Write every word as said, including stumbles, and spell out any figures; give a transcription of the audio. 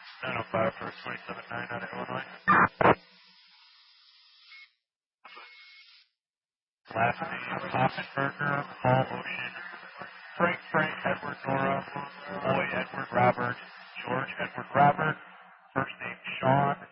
nine oh five for twenty-seven nine out of Illinois. Last name, Hoffenberger, Paul Ocean, Frank Frank, Edward Nora, Boy Edward Robert, George Edward Robert, first name Sean,